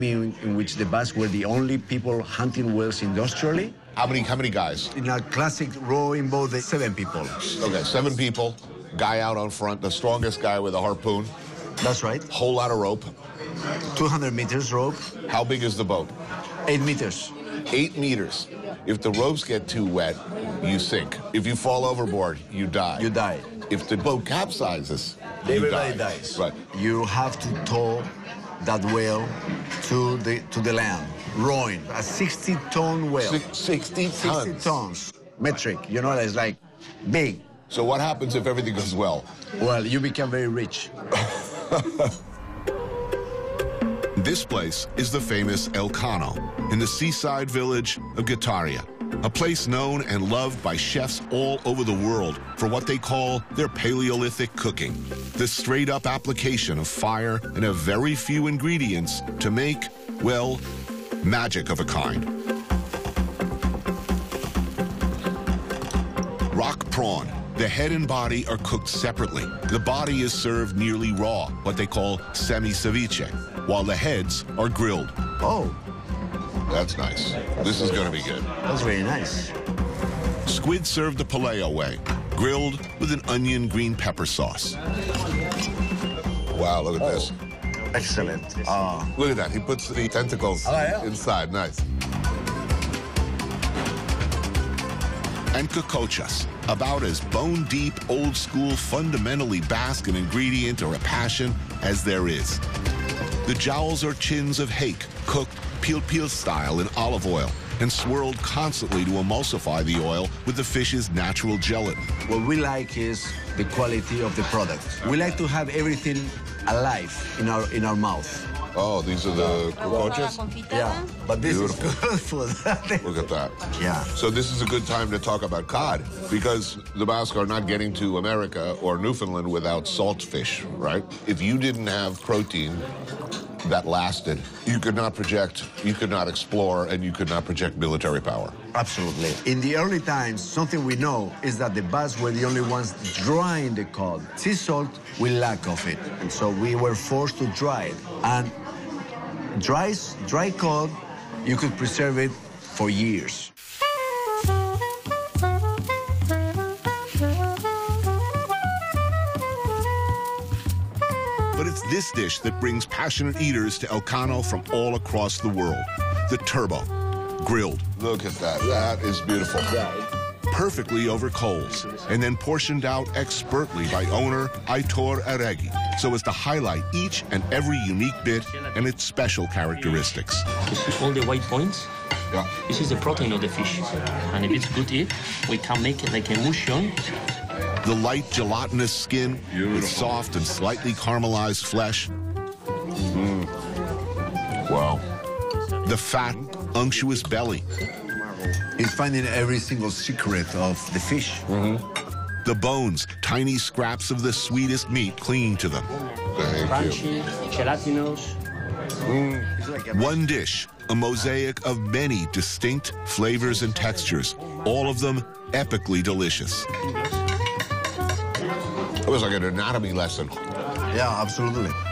in which the Basques were the only people hunting whales industrially. How many guys? In a classic rowing boat, 7 people. Okay, 7 people. Guy out on front, the strongest guy with a harpoon. That's right. Whole lot of rope. 200 meters rope. How big is the boat? 8 meters. 8 meters. If the ropes get too wet, you sink. If you fall overboard, you die. You die. If the boat capsizes, everybody dies. Right. You have to tow that whale to the land, rowing. A 60-ton whale. 60 tons. 60 tons. Metric. You know, it's like big. So what happens if everything goes well? Well, you become very rich. This place is the famous El Cano in the seaside village of Getaria, a place known and loved by chefs all over the world for what they call their Paleolithic cooking, the straight-up application of fire and a very few ingredients to make, well, magic of a kind. Rock prawn. The head and body are cooked separately. The body is served nearly raw, what they call semi-ceviche, while the heads are grilled. Oh. That's nice. This is going to be good. That's very nice. Squid served the Paleo way, grilled with an onion green pepper sauce. Wow, look at this. Excellent. Look at that. He puts the tentacles inside. Nice. And cocochas, about as bone-deep, old-school, fundamentally Basque an ingredient or a passion as there is. The jowls are chins of hake, cooked pil-pil style in olive oil and swirled constantly to emulsify the oil with the fish's natural gelatin. What we like is the quality of the product. We like to have everything alive in our mouth. Oh, these are the cocochas? Yeah, but this is good food. Look at that. Yeah. So this is a good time to talk about cod, because the Basques are not getting to America or Newfoundland without salt fish, right? If you didn't have protein that lasted, you could not project, you could not explore, and you could not project military power. Absolutely. In the early times, something we know is that the Basques were the only ones drying the cod. Sea salt, we lack of it, and so we were forced to dry it. And dry cod, you could preserve it for years. But it's this dish that brings passionate eaters to El Cano from all across the world. The turbo, grilled. Look at that. That is beautiful. Perfectly over coals, and then portioned out expertly by owner Aitor Arregui, so as to highlight each and every unique bit and its special characteristics. You see all the white points? Yeah. This is the protein of the fish. And if it's good eat, we can make it like a mouchon. The light gelatinous skin with soft and slightly caramelized flesh. Wow. The fat, unctuous belly. It's finding every single secret of the fish. The bones, tiny scraps of the sweetest meat clinging to them. Crunchy, gelatinous. One dish, a mosaic of many distinct flavors and textures, all of them epically delicious. It was like an anatomy lesson. Yeah, absolutely.